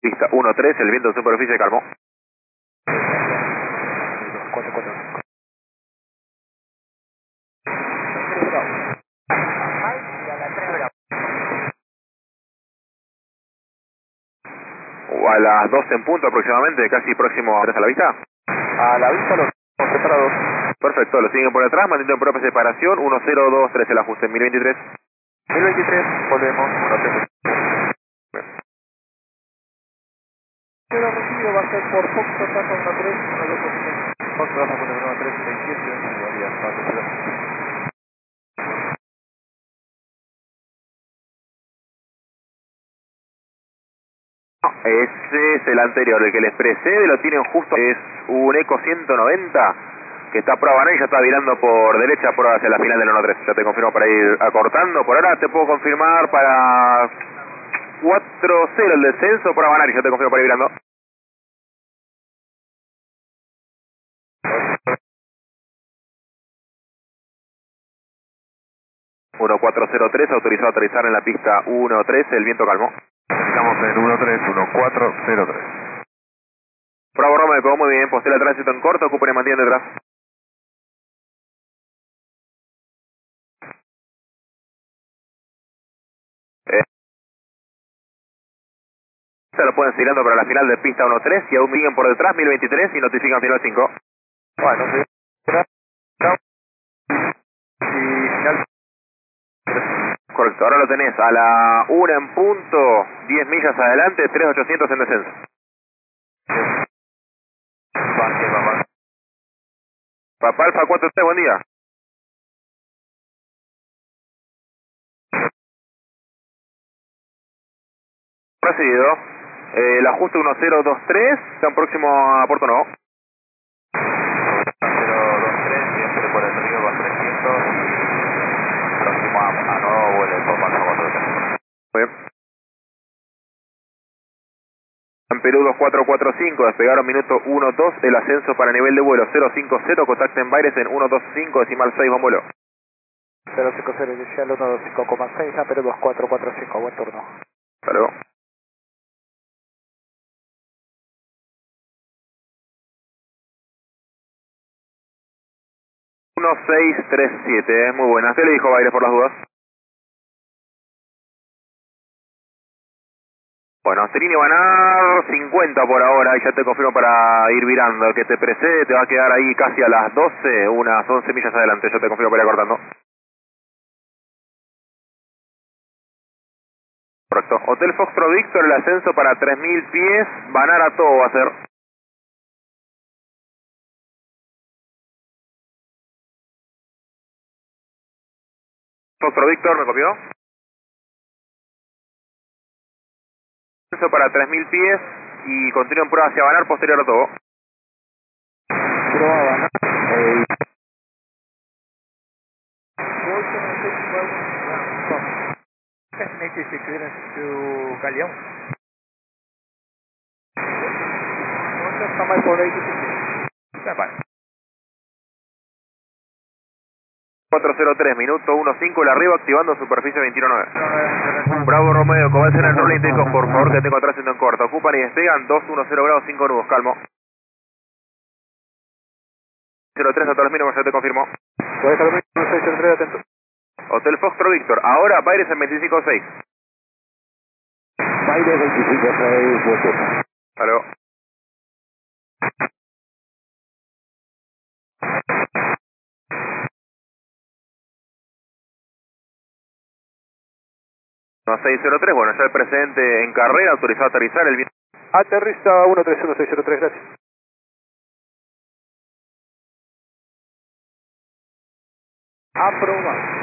Pista 1-3, el viento en superficie calmó. 445. A las 12 en punto aproximadamente, casi próximo a 3 a la vista. A la vista los separados. Perfecto, lo siguen por detrás, manteniendo en propia separación, 1023 el ajuste, 1023. 1023, volvemos, 1-3. Pero recibido va a ser por Fox Tata 1-3, 1-2, Fox Tata 1-3, 27, llegaría a 0. Ese es el anterior, el que les precede, lo tienen justo, es un Eco 190, que está a prueba banal y ya está virando por derecha, prueba hacia la final del 1-3. Ya te confirmo para ir acortando, por ahora te puedo confirmar para 4-0 el descenso, prueba banal y ya te confirmo para ir virando. 1403, autorizado a aterrizar en la pista 1-3, el viento calmó. Estamos en 1-3, 1403. Bravo Roma, me pegó muy bien, posté el tránsito en corto, ocupen y mantienen detrás. Se lo pueden seguir para la final de pista 1-3 y aún siguen por detrás 1023 y notifican final 5. Bueno, sí. Y final. Correcto, ahora lo tenés a la 1 en punto, 10 millas adelante, 3800 en descenso. Papá Alfa 43, buen día. Recibido. El ajuste 1023, están próximo a Puerto Nuevo. 023, siempre por el río con 300 y próximo a Nuevo vuelve por Panamá 4. Muy bien. En Perú 2445, despegaron minuto 12, el ascenso para nivel de vuelo 050, contacten Baires en 125, decimal 6, buen vuelo. 050 inicial 125,6, a Perú 2445, buen turno. Hasta luego. 1637, muy buena. ¿Qué le dijo Baires por las dudas? Bueno, Serini Banar 50 por ahora y ya te confirmo para ir virando. El que te precede te va a quedar ahí casi a las 12, unas 11 millas adelante. Ya te confirmo para ir acortando. Correcto. Hotel Foxtrot Victor, el ascenso para 3000 pies. Banar a todo va a ser. Foxtrot Victor, ¿me copió? Ascenso para 3000 pies y continúa en prueba hacia Banar, posterior a todo. Prueba Banar. 86 clearance to Galeón. Standby for 86. Standby. 403, minuto 15, el arriba activando superficie 219. Bravo Romeo, comiencen el rolling takeoff, por favor, que tengo tránsito en corto. Ocupan y despegan 210 grados 5 nudos, calmo. 03 a todos los mínimos, ya te confirmo. Puede estar bien, 603, atento. Hotel Foxtrot Victor, ahora Baires en 25-6. Baile 25-6, buen turno. Hasta luego. No, 603, bueno, ya el presente en carrera, autorizado a aterrizar el viento. Aterriza 131603, gracias. Aprobado.